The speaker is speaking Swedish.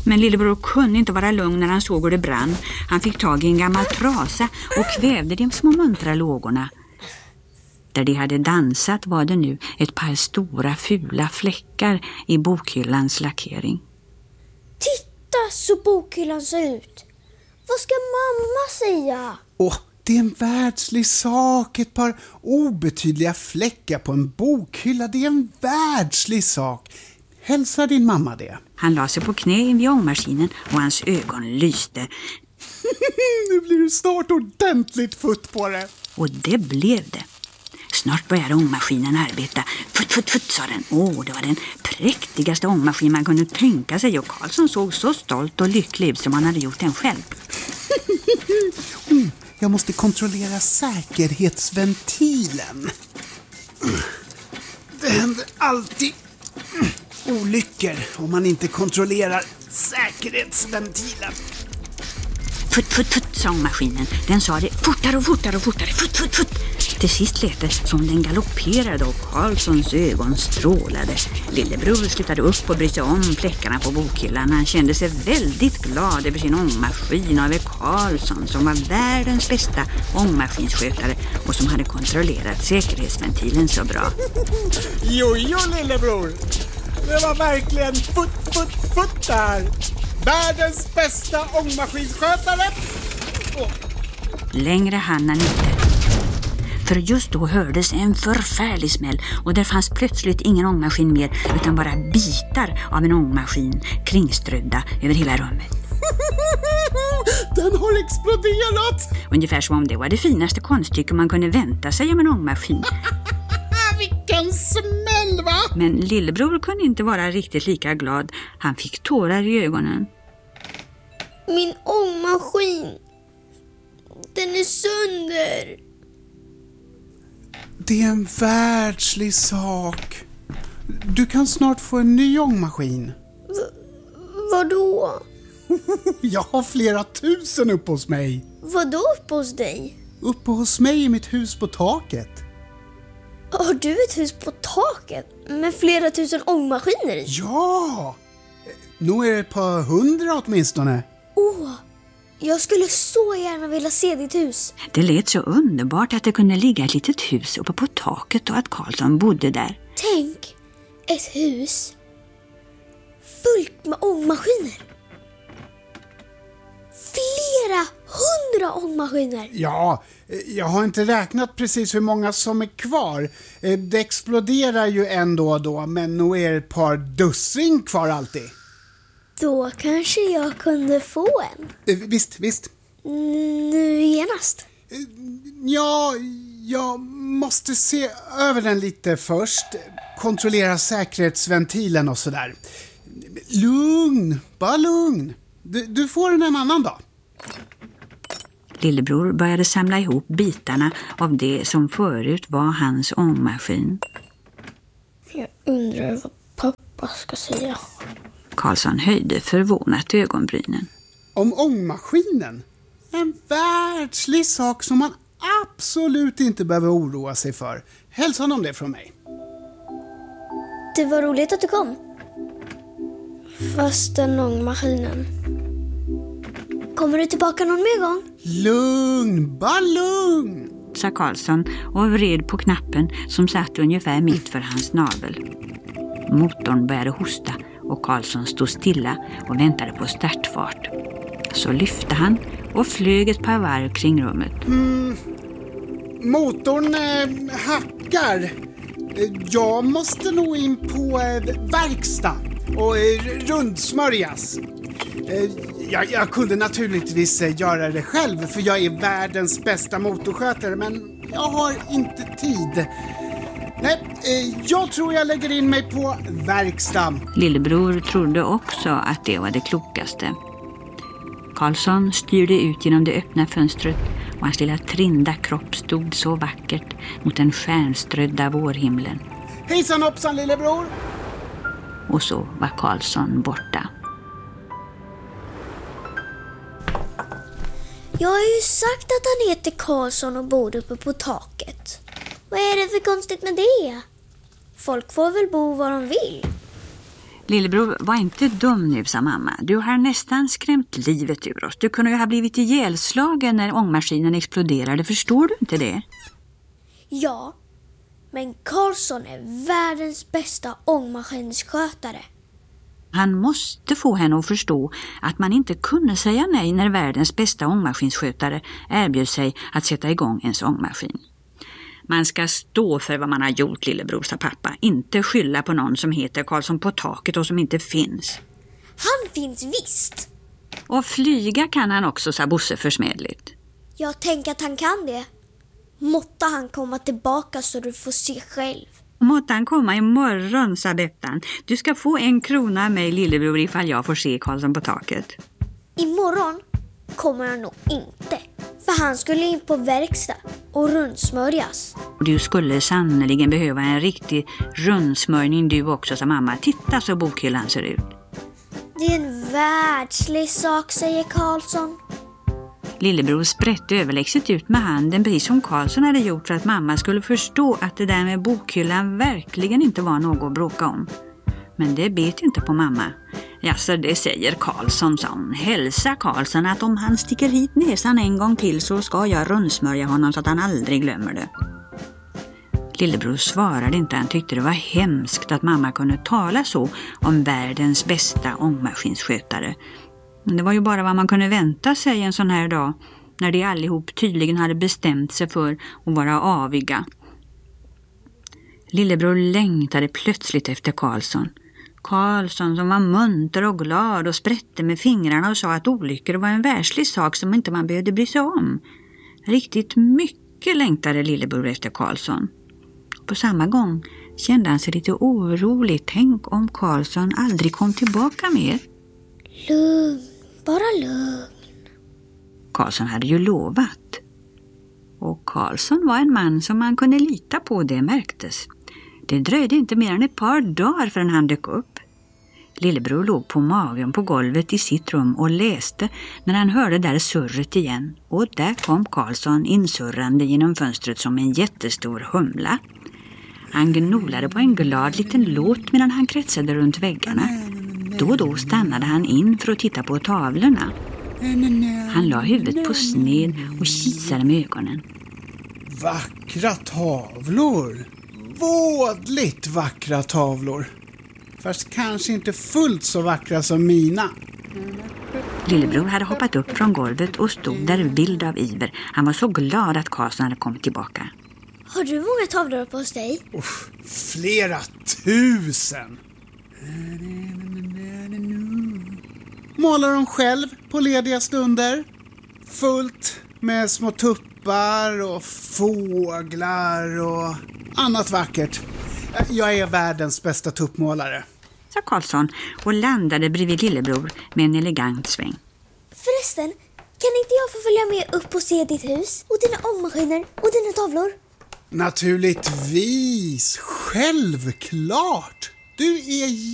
Men lillebror kunde inte vara lugn när han såg hur det brann. Han fick tag i en gammal trasa och kvävde de små muntra lågorna. Där de hade dansat var det nu ett par stora fula fläckar i bokhyllans lackering. Titta så bokhyllan ser ut. Vad ska mamma säga? Det är en världslig sak. Ett par obetydliga fläckar på en bokhylla. Det är en världslig sak. Hälsa din mamma det. Han la sig på knä vid ångmaskinen och hans ögon lyste. Nu blir det snart ordentligt futt på det. Och det blev det. Snart började ångmaskinen arbeta. Futt, futt, futt, sa den. Det var den präktigaste ångmaskin man kunde tänka sig. Och Karlsson såg så stolt och lycklig ut som han hade gjort den själv. Jag måste kontrollera säkerhetsventilen. Det händer alltid olyckor om man inte kontrollerar säkerhetsventilen. Futt, futt, futt, sa ångmaskinen. Den sa det fortare och fortare och fortare. Futt, futt, futt. Till sist lät det som den galopperade och Karlssons ögon strålade. Lillebror slutade upp och brydde om fläckarna på bokhyllan. Han kände sig väldigt glad över sin ångmaskin och över Karlsson som var världens bästa ångmaskinsskötare och som hade kontrollerat säkerhetsventilen så bra. Jo, lillebror. Det var verkligen futt, futt, futt där. Världens bästa ångmaskinsskötare. Längre hann han inte. För just då hördes en förfärlig smäll och där fanns plötsligt ingen ångmaskin mer utan bara bitar av en ångmaskin kringströdda över hela rummet. Den har exploderat! Ungefär som om det var det finaste konststycke man kunde vänta sig om en ångmaskin. Vilken smäll, va? Men lillebror kunde inte vara riktigt lika glad. Han fick tårar i ögonen. Min ångmaskin. Den är sönder. Det är en världslig sak. Du kan snart få en ny ångmaskin. Vadå? Jag har flera tusen uppe hos mig. Vadå uppe hos dig? Uppe hos mig i mitt hus på taket. Har du ett hus på taket med flera tusen ångmaskiner i? Ja! Nog är det ett par 100 åtminstone. Jag skulle så gärna vilja se ditt hus. Det lät så underbart att det kunde ligga ett litet hus uppe på taket och att Karlsson bodde där. Tänk, ett hus fullt med ångmaskiner. Flera 100 ångmaskiner. Ja, jag har inte räknat precis hur många som är kvar. Det exploderar ju ändå då, men nog är ett par dussin kvar alltid. Då kanske jag kunde få en. Visst. Nu genast. Ja, jag måste se över den lite först. Kontrollera säkerhetsventilen och sådär. Lugn, bara lugn. Du får en annan dag. Lillebror började samla ihop bitarna av det som förut var hans ångmaskin. Jag undrar vad pappa ska säga. Karlsson höjde förvånat ögonbrynen. Om ångmaskinen? En världslig sak som man absolut inte behöver oroa sig för. Hälsa om det från mig. Det var roligt att du kom. Fast den ångmaskinen. Kommer du tillbaka någon mer gång? Lugn, bara lugn, sa Karlsson och vred på knappen som satt ungefär mitt för hans navel. Motorn började hosta och Karlsson stod stilla och väntade på startfart. Så lyfte han och flög ett par varv kring rummet. Motorn hackar. Jag måste nog in på verkstad och rundsmörjas. Jag kunde naturligtvis göra det själv för jag är världens bästa motorskötare, men jag har inte tid. Nej, jag tror jag lägger in mig på verkstad. Lillebror trodde också att det var det klokaste. Karlsson styrde ut genom det öppna fönstret och hans lilla trinda kropp stod så vackert mot den stjärnströdda vårhimlen. Hejsan hoppsan lillebror! Och så var Karlsson borta. Jag har ju sagt att han heter Karlsson och bor uppe på taket. Vad är det för konstigt med det? Folk får väl bo var de vill. Lillebror, var inte dum nu, sa mamma. Du har nästan skrämt livet ur oss. Du kunde ju ha blivit ihjälslagen när ångmaskinen exploderade. Förstår du inte det? Ja, men Karlsson är världens bästa ångmaskinsskötare. Han måste få henne att förstå att man inte kunde säga nej när världens bästa ångmaskinsskötare erbjöd sig att sätta igång ens ångmaskin. Man ska stå för vad man har gjort, lillebror, sa pappa. Inte skylla på någon som heter Karlsson på taket och som inte finns. Han finns visst. Och flyga kan han också, sa Bosse försmedligt. Jag tänker att han kan det. Måtte han komma tillbaka så du får se själv. Måtte han komma imorgon, sa Bettan. Du ska få 1 krona av mig, lillebror, ifall jag får se Karlsson på taket. Imorgon kommer han nog inte. För han skulle in på verkstad och rundsmörjas. Du skulle sannoliken behöva en riktig rundsmörjning du också, sa mamma. Titta så bokhyllan ser ut. Det är en världslig sak, säger Karlsson. Lillebror sprätte överlägset ut med handen, precis som Karlsson hade gjort för att mamma skulle förstå att det där med bokhyllan verkligen inte var något att bråka om. Men det bet inte på mamma. Jaså, det säger Karlsson, sa hon. Hälsa Karlsson att om han sticker hit näsan en gång till så ska jag rundsmörja honom så att han aldrig glömmer det. Lillebror svarade inte. Han tyckte det var hemskt att mamma kunde tala så om världens bästa ångmaskinsskötare. Det var ju bara vad man kunde vänta sig en sån här dag, när de allihop tydligen hade bestämt sig för att vara aviga. Lillebror längtade plötsligt efter Karlsson. Karlsson som var munter och glad och sprätte med fingrarna och sa att olyckor var en världslig sak som inte man behövde bry sig om. Riktigt mycket längtade Lillebror efter Karlsson. På samma gång kände han sig lite orolig. Tänk om Karlsson aldrig kom tillbaka mer. Lugn, bara lugn. Karlsson hade ju lovat. Och Karlsson var en man som man kunde lita på, det märktes. Det dröjde inte mer än ett par dagar förrän han dök upp. Lillebror låg på magen på golvet i sitt rum och läste när han hörde där surret igen. Och där kom Karlsson insurrande genom fönstret som en jättestor humla. Han gnolade på en glad liten låt medan han kretsade runt väggarna. Då och då stannade han in för att titta på tavlorna. Han la huvudet på sned och kisade med ögonen. Vackra tavlor. Vådligt vackra tavlor. Fast kanske inte fullt så vackra som mina. Lillebror hade hoppat upp från golvet och stod där vild av iver. Han var så glad att Karlsson hade kommit tillbaka. Har du många tavlor på hos dig? Flera tusen. Målar de själv på lediga stunder. Fullt med små tuppar och fåglar och annat vackert. Jag är världens bästa tuppmålare, sa Karlsson och landade bredvid Lillebror med en elegant sväng. Förresten, kan inte jag få följa med upp och se ditt hus och dina ångmaskiner och dina tavlor? Naturligtvis, självklart. Du är